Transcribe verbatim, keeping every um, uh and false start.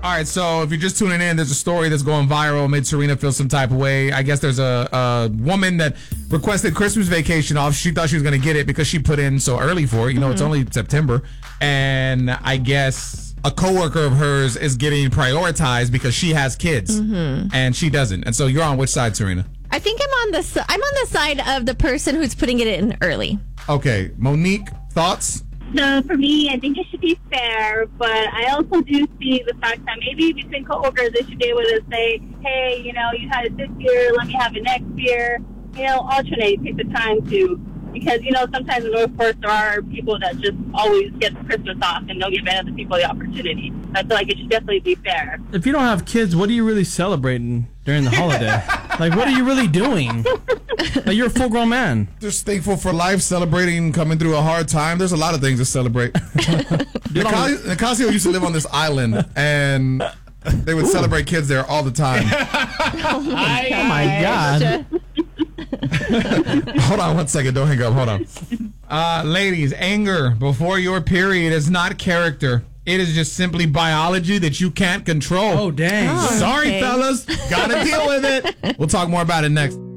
All right, so if you're just tuning in, there's a story that's going viral, made Serena feel some type of way. I guess there's a, a woman that requested Christmas vacation off. She thought she was going to get it because she put in so early for it. You know, mm-hmm. It's only September. And I guess a coworker of hers is getting prioritized because she has kids mm-hmm. and she doesn't. And so you're on which side, Serena? I think I'm on the I'm on the side of the person who's putting it in early. Okay, Monique, thoughts? So for me, I think it should be fair, but I also do see the fact that maybe between coworkers, they should be able to say, hey, you know, you had it this year, let me have it next year. You know, alternate, take the time to, because, you know, sometimes in the workforce, there are people that just always get Christmas off and don't give other people the opportunity. I feel like it should definitely be fair. If you don't have kids, what are you really celebrating during the holiday? Like, what are you really doing? Like, you're a full-grown man. Just thankful for life, celebrating, coming through a hard time. There's a lot of things to celebrate. Nicasio, Nicasio used to live on this island, and they would Ooh. celebrate kids there all the time. Oh, my God. Oh, my God. Hold on one second. Don't hang up. Hold on. Uh, ladies, anger before your period is not character. It is just simply biology that you can't control. Oh, dang. Oh, Sorry, okay. fellas. Gotta deal with it. We'll talk more about it next.